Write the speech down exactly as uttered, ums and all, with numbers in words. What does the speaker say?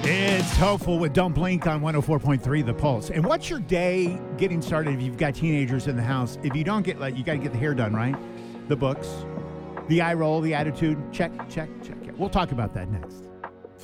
It's Hopeful with Don't Blink on one oh four point three The Pulse. And what's your day getting started if you've got teenagers in the house? If you don't get, like, you got to get the hair done, right? The books, the eye roll, the attitude. Check, check, check. We'll talk about that next.